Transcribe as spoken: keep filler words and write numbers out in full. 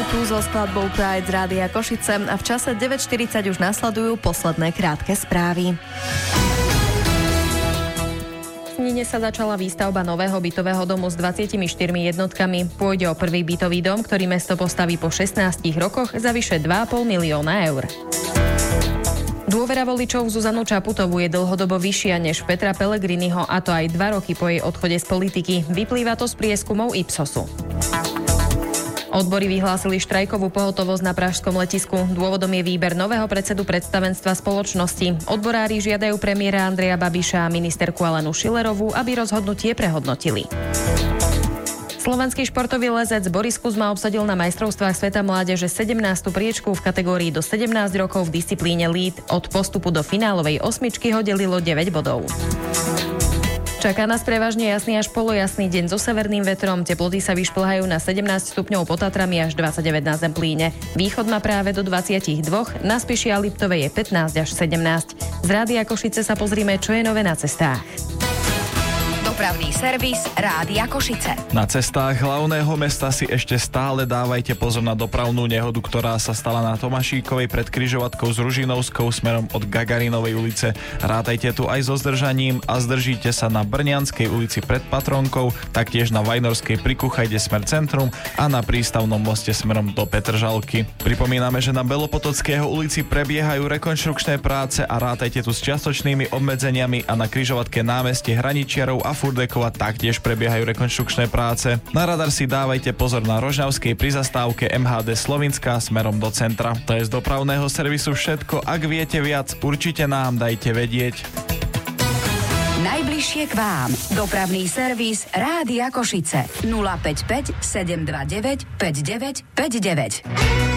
tu so skladbou Pride z Rádia Košice a v čase deväť štyridsať už nasledujú posledné krátke správy. V Snine sa začala výstavba nového bytového domu s dvadsiatimi štyrmi jednotkami. Pôjde o prvý bytový dom, ktorý mesto postaví po šestnástich rokoch za vyše dva a pol milióna eur. Dôvera voličov v Zuzanu Čaputovú je dlhodobo vyššia než Petra Pellegriniho, a to aj dva roky po jej odchode z politiky. Vyplýva to z prieskumov Ipsosu. Odbory vyhlásili štrajkovú pohotovosť na pražskom letisku. Dôvodom je výber nového predsedu predstavenstva spoločnosti. Odborári žiadajú premiéra Andreja Babiša a ministerku Alenu Schillerovú, aby rozhodnutie prehodnotili. Slovenský športový lezec Boris Kuzma obsadil na majstrovstvách sveta mládeže sedemnástu priečku v kategórii do sedemnásť rokov v disciplíne lead. Od postupu do finálovej osmičky ho delilo deväť bodov. Čaká nás prevažne jasný až polojasný deň so severným vetrom. Teploty sa vyšplhajú na sedemnásť stupňov pod Tatrami až dvadsaťdeväť na Zemplíne. Východ má práve do dvadsaťdva, na Spiši a Liptovej je pätnásť až sedemnásť. Z Rádia Košice sa pozrime, čo je nové na cestách. Dopravný servis Rádia Košice. Na cestách hlavného mesta si ešte stále dávajte pozor na dopravnú nehodu, ktorá sa stala na Tomašíkovej pred križovatkou s Ružinovskou smerom od Gagarinovej ulice. Rátajte tu aj so zdržaním a zdržíte sa na Brnianskej ulici pred Patronkou, taktiež na Vajnorskej pri Kuchajde smer centrum a na Prístavnom moste smerom do Petržalky. Pripomíname, že na Belopotockého ulici prebiehajú rekonštrukčné práce a rátajte tu s čiastočnými obmedzeniami a na križovatke námestie Hraničiarov a Furdekova taktiež prebiehajú rekonštrukčné práce. Na radar si dávajte pozor na Rožňavskej pri zastávke em há dé Slovinská smerom do centra. To je z dopravného servisu všetko. Ak viete viac, určite nám dajte vedieť. Najbližšie k vám. Dopravný servis Rádia Košice. nula päť päť sedem dva deväť päť deväť päť deväť.